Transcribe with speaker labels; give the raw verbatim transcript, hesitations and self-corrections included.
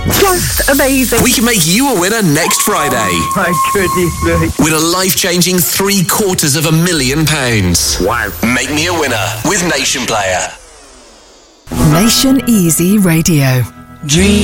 Speaker 1: Just amazing.
Speaker 2: We can make you a winner next Friday.
Speaker 1: Oh, my goodness me.
Speaker 2: With a life-changing three quarters of a million pounds.
Speaker 1: Wow.
Speaker 2: Make me a winner with Nation Player.
Speaker 3: Nation Easy Radio.
Speaker 4: Dream.